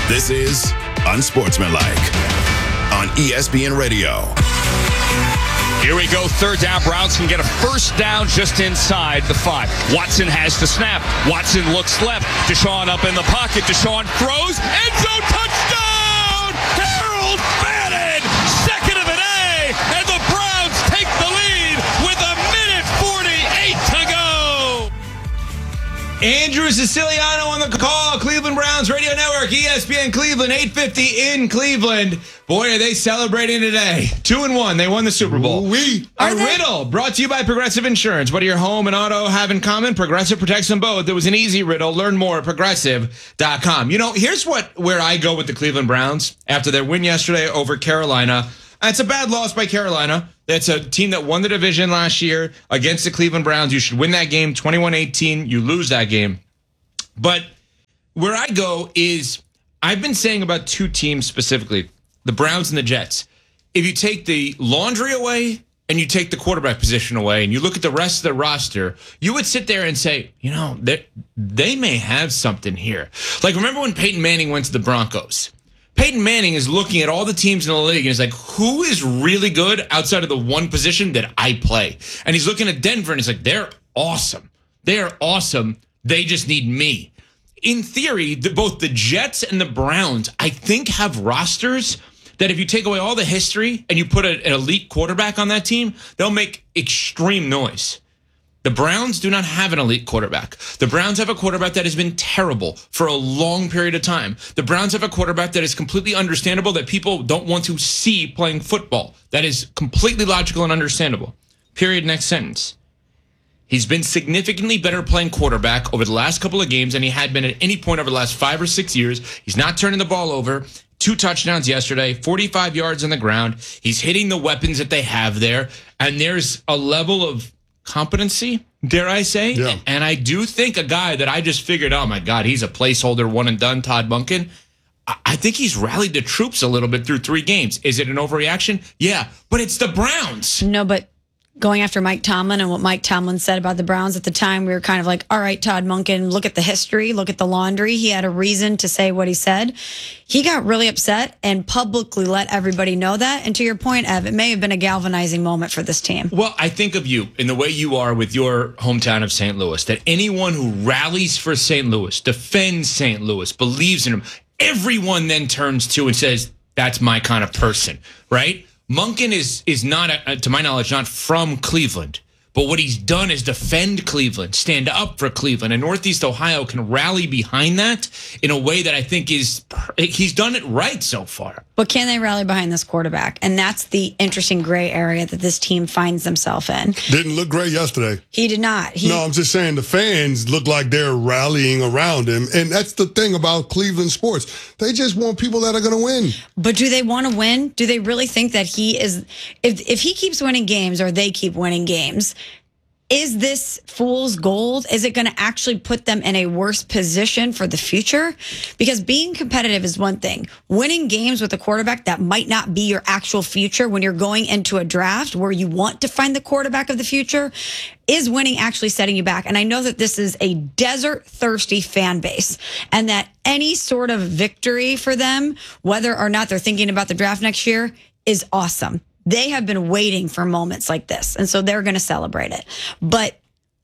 This is Unsportsmanlike on ESPN Radio. Here we go. Third down. Browns can get a first down just inside the 5. Watson has the snap. Watson looks left. Deshaun up in the pocket. Deshaun throws. End zone touchdown! Harold Bannon! Second of an A! And the Browns take the lead with 1:48 to go! Andrew Siciliano on the call. Cleveland Browns Radio Network, ESPN Cleveland, 8:50 in Cleveland. Boy, are they celebrating today. 2-1. They won the Super Bowl. A riddle brought to you by Progressive Insurance. What do your home and auto have in common? Progressive protects them both. It was an easy riddle. Learn more at Progressive.com. You know, here's where I go with the Cleveland Browns after their win yesterday over Carolina. It's a bad loss by Carolina. That's a team that won the division last year against the Cleveland Browns. You should win that game 21-18. You lose that game. But where I go is I've been saying about two teams specifically, the Browns and the Jets. If you take the laundry away and you take the quarterback position away and you look at the rest of the roster, you would sit there and say, you know, they may have something here. Like, remember when Peyton Manning went to the Broncos? Peyton Manning is looking at all the teams in the league and he's like, who is really good outside of the one position that I play? And he's looking at Denver and he's like, they're awesome. They are awesome. They just need me. In theory, both the Jets and the Browns, I think, have rosters that if you take away all the history and you put an elite quarterback on that team, they'll make extreme noise. The Browns do not have an elite quarterback. The Browns have a quarterback that has been terrible for a long period of time. The Browns have a quarterback that is completely understandable that people don't want to see playing football. That is completely logical and understandable. Period. Next sentence. He's been significantly better playing quarterback over the last couple of games than he had been at any point over the last 5 or 6 years. He's not turning the ball over. 2 touchdowns yesterday, 45 yards on the ground. He's hitting the weapons that they have there. And there's a level of competency, dare I say. Yeah. And I do think a guy that I just figured, oh my God, he's a placeholder, one and done, Todd Monken. I think he's rallied the troops a little bit through 3 games. Is it an overreaction? Yeah, but it's the Browns. No, but going after Mike Tomlin and what Mike Tomlin said about the Browns at the time, we were kind of like, all right, Todd Monken, look at the history, look at the laundry. He had a reason to say what he said. He got really upset and publicly let everybody know that. And to your point, Ev, it may have been a galvanizing moment for this team. Well, I think of you in the way you are with your hometown of St. Louis, that anyone who rallies for St. Louis, defends St. Louis, believes in him, everyone then turns to and says, that's my kind of person, right? Monken is not, to my knowledge, not from Cleveland. But what he's done is defend Cleveland, stand up for Cleveland. And Northeast Ohio can rally behind that in a way that I think he's done it right so far. But can they rally behind this quarterback? And that's the interesting gray area that this team finds themselves in. Didn't look great yesterday. He did not. No, I'm just saying the fans look like they're rallying around him. And that's the thing about Cleveland sports. They just want people that are going to win. But do they want to win? Do they really think that he is, if he keeps winning games or they keep winning games, is this fool's gold? Is it going to actually put them in a worse position for the future? Because being competitive is one thing. Winning games with a quarterback that might not be your actual future when you're going into a draft where you want to find the quarterback of the future, is winning actually setting you back? And I know that this is a desert-thirsty fan base and that any sort of victory for them, whether or not they're thinking about the draft next year, is awesome. They have been waiting for moments like this, and so they're going to celebrate it. But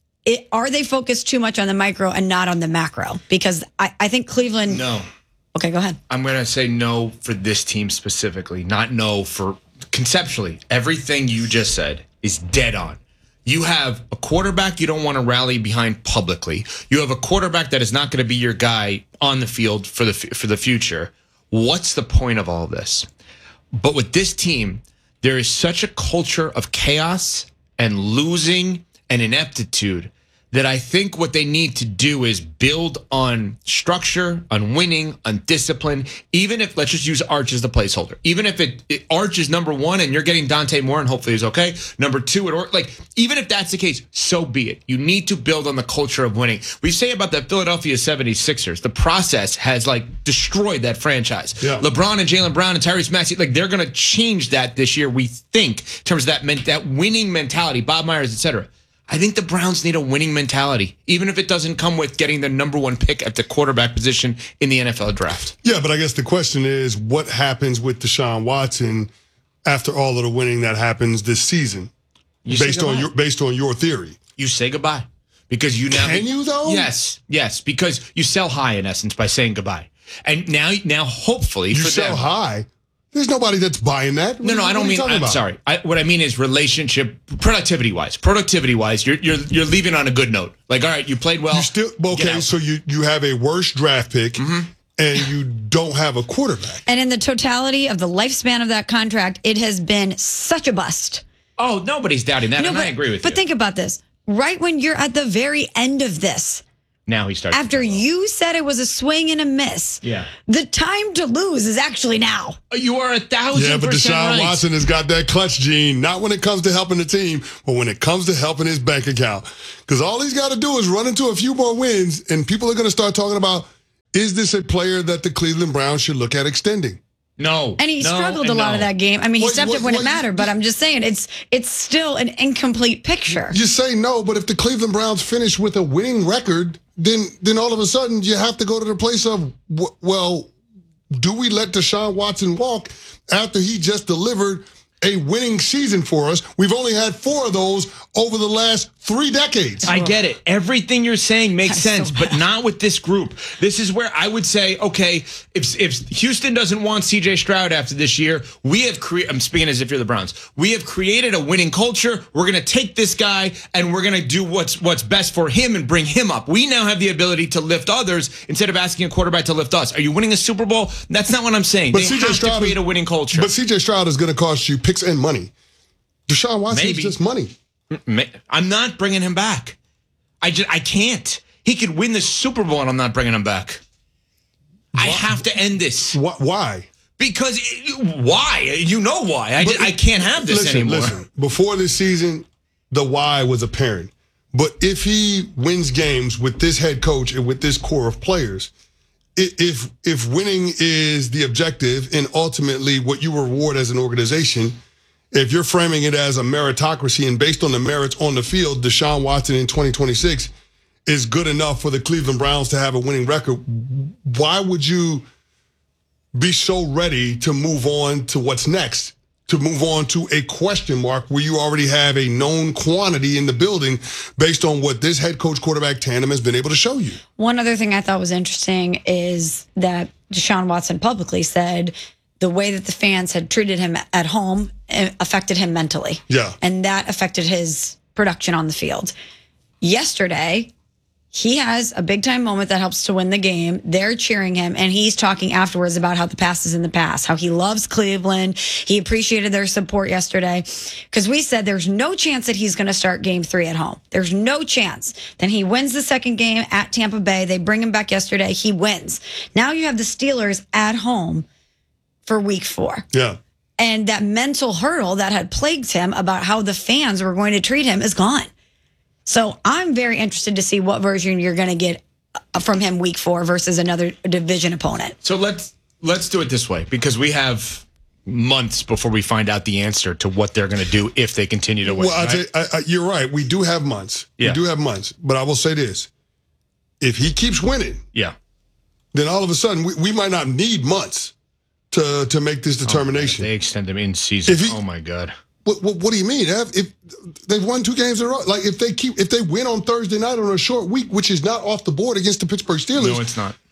are they focused too much on the micro and not on the macro? Because I think Cleveland... No. Okay, go ahead. I'm going to say no for this team specifically, not no for conceptually. Everything you just said is dead on. You have a quarterback you don't want to rally behind publicly. You have a quarterback that is not going to be your guy on the field for the future. What's the point of all this? But with this team, there is such a culture of chaos and losing and ineptitude that I think what they need to do is build on structure, on winning, on discipline. Even if, let's just use Arch as the placeholder. Even if Arch is number 1 and you're getting Dante Moore and hopefully he's okay. Number 2, even if that's the case, so be it. You need to build on the culture of winning. We say about the Philadelphia 76ers, the process has destroyed that franchise. Yeah. LeBron and Jaylen Brown and Tyrese Maxey, they're going to change that this year, we think, in terms of that winning mentality, Bob Myers, etc. I think the Browns need a winning mentality, even if it doesn't come with getting the number 1 pick at the quarterback position in the NFL draft. Yeah, but I guess the question is, what happens with Deshaun Watson after all of the winning that happens this season? Based on your theory. You say goodbye. Because you now Can you though? Yes, because you sell high in essence by saying goodbye. And now hopefully you for sell them, high. There's nobody that's buying that. No, I don't mean. I'm sorry. What I mean is relationship, productivity wise. You're leaving on a good note. Like, all right, you played well. You still okay? So you have a worse draft pick, and you don't have a quarterback. And in the totality of the lifespan of that contract, it has been such a bust. Oh, nobody's doubting that, and I agree with you. But think about this. Right when you're at the very end of this, now he starts. After you said it was a swing and a miss, the time to lose is actually now. You are 1,000% Yeah, but Deshaun right. Watson has got that clutch gene, not when it comes to helping the team, but when it comes to helping his bank account. Because all he's got to do is run into a few more wins, and people are going to start talking about, is this a player that the Cleveland Browns should look at extending? No. And he struggled a lot of that game. I mean, he stepped up when it mattered, but I'm just saying it's still an incomplete picture. You say no, but if the Cleveland Browns finish with a winning record, then all of a sudden you have to go to the place of, well, do we let Deshaun Watson walk after he just delivered a winning season for us? We've only had 4 of those over the last 3 decades. I get it. Everything you're saying makes sense, but not with this group. This is where I would say, okay, if Houston doesn't want CJ Stroud after this year, we have I'm speaking as if you're the Browns. We have created a winning culture. We're going to take this guy and we're going to do what's best for him and bring him up. We now have the ability to lift others instead of asking a quarterback to lift us. Are you winning a Super Bowl? That's not what I'm saying. But they have to create a winning culture. But CJ Stroud is going to cost you picks and money. Deshaun Watson is just money. I'm not bringing him back. I can't. He could win the Super Bowl and I'm not bringing him back. I have to end this. Why? Because why? You know why. I can't have this anymore. Listen, before this season, the why was apparent. But if he wins games with this head coach and with this core of players, if winning is the objective and ultimately what you reward as an organization, if you're framing it as a meritocracy and based on the merits on the field, Deshaun Watson in 2026 is good enough for the Cleveland Browns to have a winning record, why would you be so ready to move on to what's next, to move on to a question mark where you already have a known quantity in the building based on what this head coach quarterback tandem has been able to show you? One other thing I thought was interesting is that Deshaun Watson publicly said the way that the fans had treated him at home affected him mentally. Yeah. And that affected his production on the field. Yesterday, he has a big-time moment that helps to win the game. They're cheering him, and he's talking afterwards about how the past is in the past, how he loves Cleveland. He appreciated their support yesterday. Because we said there's no chance that he's going to start game 3 at home. There's no chance. Then he wins the second game at Tampa Bay. They bring him back yesterday. He wins. Now you have the Steelers at home for week 4. Yeah. And that mental hurdle that had plagued him about how the fans were going to treat him is gone. So I'm very interested to see what version you're going to get from him week 4 versus another division opponent. So let's do it this way, because we have months before we find out the answer to what they're going to do if they continue to win. Well, right? You're right. We do have months. Yeah. We do have months. But I will say this. If he keeps winning, then all of a sudden we might not need months to make this determination. They extend him in season. Oh my God. What do you mean? If they've won 2 games in a row, like if they win on Thursday night on a short week, which is not off the board against the Pittsburgh Steelers. No, it's not.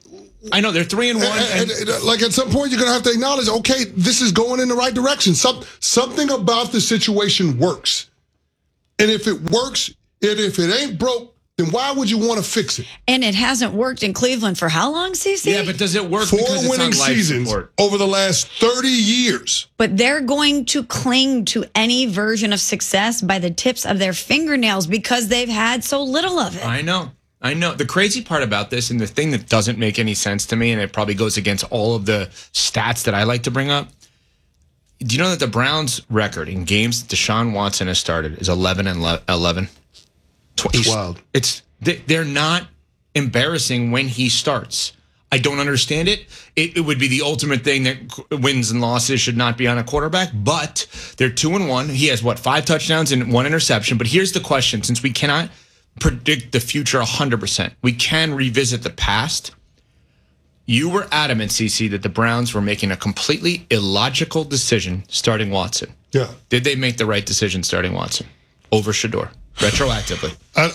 I know they're 3-1. And like at some point, you're gonna have to acknowledge, okay, this is going in the right direction. Something about the situation works, and if it works, and if it ain't broke, then why would you want to fix it? And it hasn't worked in Cleveland for how long, CC? Yeah, but does it work? 4 because it's winning on life seasons support? over the last 30 years. But they're going to cling to any version of success by the tips of their fingernails because they've had so little of it. I know. The crazy part about this, and the thing that doesn't make any sense to me, and it probably goes against all of the stats that I like to bring up. Do you know that the Browns' record in games that Deshaun Watson has started is 11-11? It's wild. They're not embarrassing when he starts. I don't understand it. It would be the ultimate thing that wins and losses should not be on a quarterback, but they're 2-1. He has, 5 touchdowns and 1 interception. But here's the question. Since we cannot predict the future 100%, we can revisit the past. You were adamant, CC, that the Browns were making a completely illogical decision starting Watson. Yeah. Did they make the right decision starting Watson over Shedeur retroactively?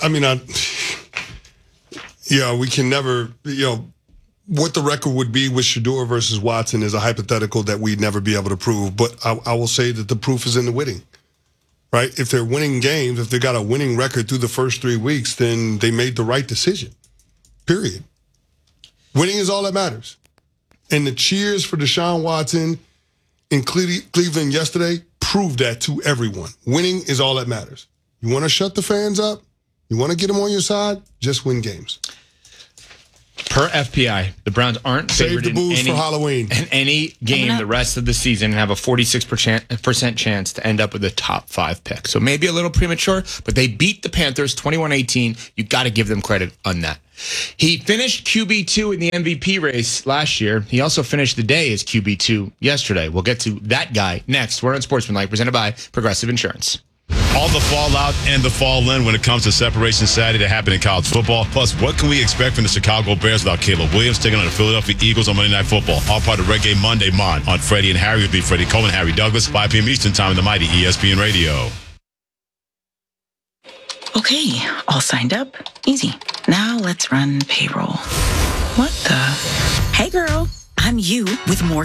We can never, what the record would be with Shedeur versus Watson is a hypothetical that we'd never be able to prove. But I will say that the proof is in the winning, right? If they're winning games, if they got a winning record through the first 3 weeks, then they made the right decision, period. Winning is all that matters. And the cheers for Deshaun Watson in Cleveland yesterday proved that to everyone. Winning is all that matters. You want to shut the fans up? You want to get them on your side? Just win games. Per FPI, the Browns aren't favored Save the booze for Halloween. In any game the rest of the season and have a 46% chance to end up with a top 5 pick. So maybe a little premature, but they beat the Panthers 21-18. You got to give them credit on that. He finished QB2 in the MVP race last year. He also finished the day as QB2 yesterday. We'll get to that guy next. We're on Sportsmanlike, presented by Progressive Insurance. All the fallout and the fall in when it comes to Separation Saturday that happened in college football. Plus, what can we expect from the Chicago Bears without Caleb Williams taking on the Philadelphia Eagles on Monday Night Football? All part of Red Game Monday on Freddie and Harry will be Freddie Coleman, Harry Douglas, 5 p.m. Eastern Time in the mighty ESPN Radio. Okay, all signed up. Easy. Now let's run payroll. What the? Hey girl, I'm you with more